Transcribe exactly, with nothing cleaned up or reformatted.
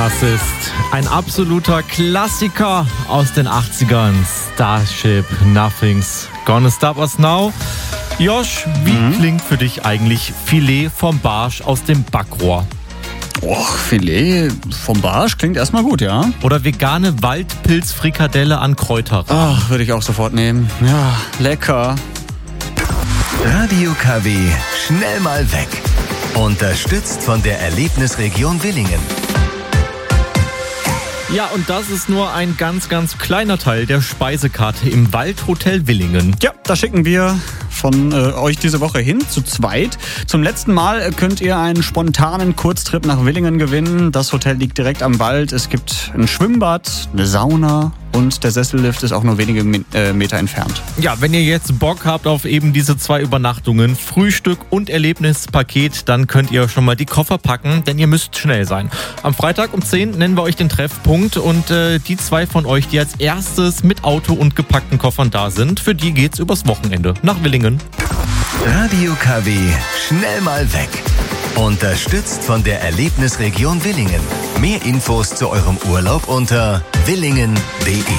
Das ist ein absoluter Klassiker aus den achtzigern. Starship Nothing's Gonna Stop Us Now. Josh, wie mhm. klingt für dich eigentlich Filet vom Barsch aus dem Backrohr? Och, Filet vom Barsch klingt erstmal gut, ja. Oder vegane Waldpilzfrikadelle an Kräuterrad? Ach, würde ich auch sofort nehmen. Ja, lecker. Radio K W, schnell mal weg. Unterstützt von der Erlebnisregion Willingen. Ja, und das ist nur ein ganz, ganz kleiner Teil der Speisekarte im Waldhotel Willingen. Ja, da schicken wir von äh, euch diese Woche hin, zu zweit. Zum letzten Mal könnt ihr einen spontanen Kurztrip nach Willingen gewinnen. Das Hotel liegt direkt am Wald. Es gibt ein Schwimmbad, eine Sauna und der Sessellift ist auch nur wenige äh, Meter entfernt. Ja, wenn ihr jetzt Bock habt auf eben diese zwei Übernachtungen, Frühstück und Erlebnispaket, dann könnt ihr schon mal die Koffer packen, denn ihr müsst schnell sein. Am Freitag um zehn nennen wir euch den Treffpunkt und äh, die zwei von euch, die als erstes mit Auto und gepackten Koffern da sind, für die geht's übers Wochenende nach Willingen. Radio K W, schnell mal weg. Unterstützt von der Erlebnisregion Willingen. Mehr Infos zu eurem Urlaub unter willingen punkt de.